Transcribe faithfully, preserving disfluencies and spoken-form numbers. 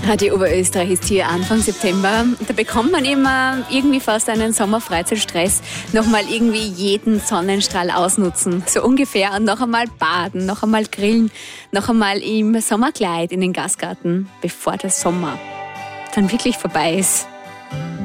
Radio Oberösterreich ist hier Anfang September. Da bekommt man immer irgendwie fast einen Sommerfreizeitstress. Nochmal irgendwie jeden Sonnenstrahl ausnutzen. So ungefähr. Und noch einmal baden, noch einmal grillen, noch einmal im Sommerkleid in den Gastgarten, bevor der Sommer dann wirklich vorbei ist.